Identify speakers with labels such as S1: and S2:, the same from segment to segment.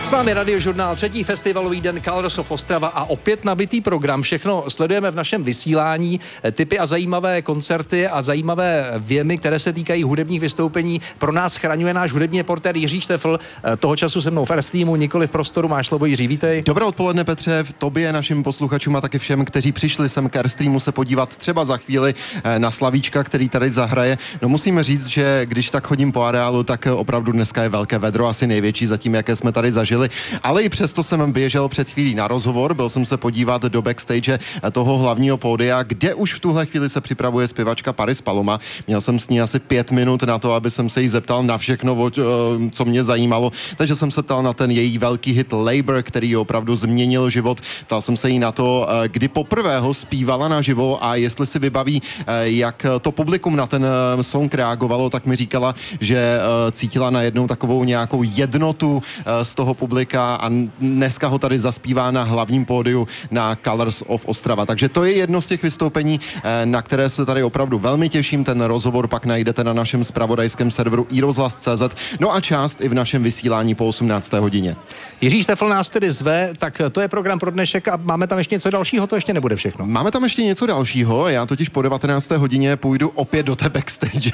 S1: S vámi Radiožurnál, třetí festivalový den Colors of Ostrava a opět nabitý program. Všechno sledujeme v našem vysílání, tipy a zajímavé koncerty a zajímavé věmy, které se týkají hudebních vystoupení. Pro nás chraňuje náš hudební reportér Jiří Štefl, toho času se mnou v Airstreamu, nikoli v prostoru. Máš slovo, Jiří, vítej.
S2: Dobré odpoledne, Petře, tobě, našim posluchačům a taky všem, kteří přišli sem k Airstreamu se podívat třeba za chvíli na Slavíčka, který tady zahraje. No musíme říct, že když tak chodím po areálu, tak opravdu dneska je velké vedro, asi největší zatím, jaké jsme tady zažili. Ale i přesto jsem běžel před chvílí na rozhovor, byl jsem se podívat do backstage toho hlavního pódia, kde už v tuhle chvíli se připravuje zpěvačka Paris Paloma. Měl jsem s ní asi 5 minut na to, aby jsem se jí zeptal na všechno, co mě zajímalo. Takže jsem se ptal na ten její velký hit Labor, který opravdu změnil život. Ptal jsem se jí na to, kdy poprvé ho zpívala naživo a jestli si vybaví, jak to publikum na ten song reagovalo, tak mi říkala, že cítila najednou takovou nějakou jednotu z toho publika a dneska ho tady zaspívá na hlavním pódiu na Colors of Ostrava. Takže to je jedno z těch vystoupení, na které se tady opravdu velmi těším. Ten rozhovor pak najdete na našem zpravodajském serveru iRozhlas.cz, no a část i v našem vysílání po 18. hodině.
S1: Jiří Štefl nás tedy zve, tak to je program pro dnešek a máme tam ještě něco dalšího, to ještě nebude všechno.
S2: Máme tam ještě něco dalšího, já totiž po 19. hodině půjdu opět do té backstage,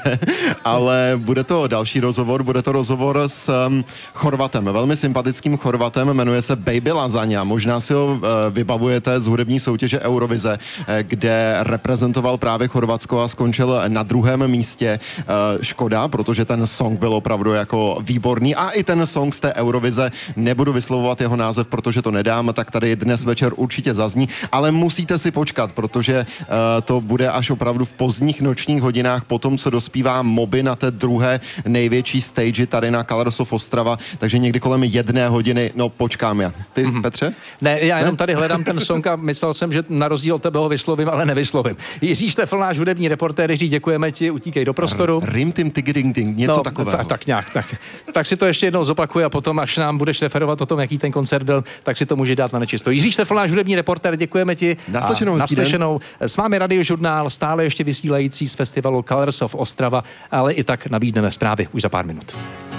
S2: ale bude to další rozhovor, bude to rozhovor s Chorvatem, velmi sympatickým Chorvatem, jmenuje se Baby Lasagna. Možná si ho vybavujete z hudební soutěže Eurovize, kde reprezentoval právě Chorvatsko a skončil na 2. místě. Škoda, protože ten song byl opravdu jako výborný a i ten song z té Eurovize, nebudu vyslovovat jeho název, protože to nedám, tak tady dnes večer určitě zazní, ale musíte si počkat, protože to bude až opravdu v pozdních nočních hodinách po tom, co dospívá Moby na té druhé největší stage tady na Colors of Ostrava, takže někdy kolem 1 hodiny, no počkám já. Ty, Petře?
S1: Ne, já jenom tady hledám ten song a myslel jsem, že na rozdíl od tebe ho vyslovím, ale nevyslovím. Jiří Štefl, náš hudební reportér, Jiří, děkujeme ti, utíkej do prostoru.
S2: Rim tim tigring ding, něco takového.
S1: Tak nějak, tak si to ještě jednou zopakuj a potom, až nám budeš referovat o tom, jaký ten koncert byl, tak si to může dát na nečisto. Jiří Štefl, náš hudební reportér, děkujeme ti. Naslyšenou. S vámi Radiožurnál, stále ještě vysílající z festivalu Colors of Ostrava, ale i tak nabídneme zprávy už za pár minut.